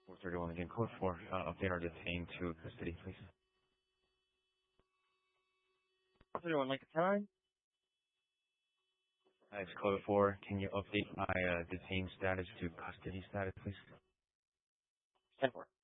431 again, code 4, update our detained to custody, please. 431 Lincoln Time. It's code 4. Can you update my detained status to custody status, please? 10-4.